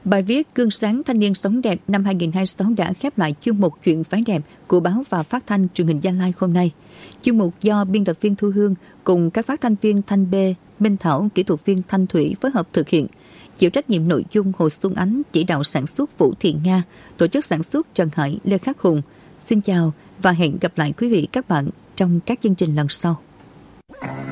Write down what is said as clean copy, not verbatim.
Bài viết Gương sáng thanh niên sống đẹp năm 2026 đã khép lại chuyên mục Chuyện phái đẹp của báo và phát thanh truyền hình Gia Lai hôm nay. Chuyên mục do biên tập viên Thu Hương cùng các phát thanh viên Thanh B, Minh Thảo, kỹ thuật viên Thanh Thủy phối hợp thực hiện. Chịu trách nhiệm nội dung Hồ Xuân Ánh, chỉ đạo sản xuất Vũ Thị Nga, tổ chức sản xuất Trần Hải, Lê Khắc Hùng. Xin chào và hẹn gặp lại quý vị các bạn trong các chương trình lần sau.